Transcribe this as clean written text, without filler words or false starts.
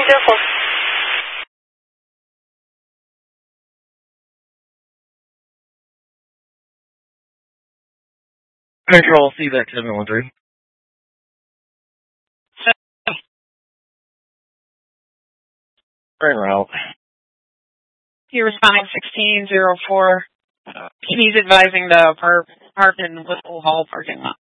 1604. Control, CVEC 713. Right route. You're responding 1604. He's advising to park in Whipple Hall parking lot.